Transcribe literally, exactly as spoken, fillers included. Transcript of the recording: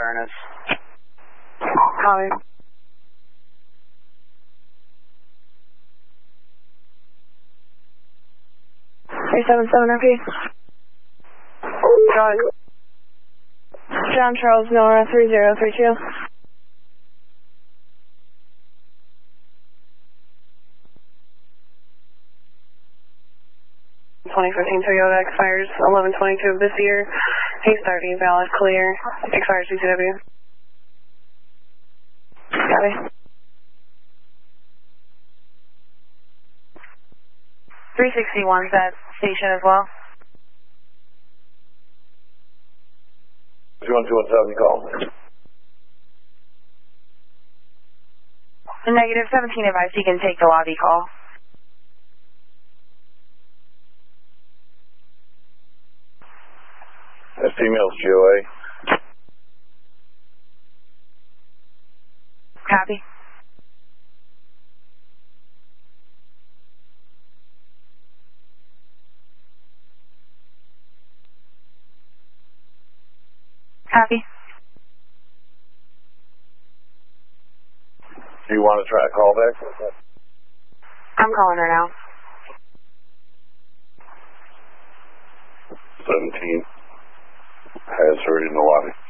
awareness. Copy. three seven seven R P. John. John Charles Nora three zero three two. twenty fifteen Toyota expires eleven twenty-two of this year. He's thirty, valid, clear. Expires C C W. Copy. three sixty-one's at station as well. two one two one seven, call. Negative seventeen advice, you can take the lobby call. That's females G O A. Copy. Copy. Do you want to try a call back? I'm calling her now. seventeen has her in the lobby.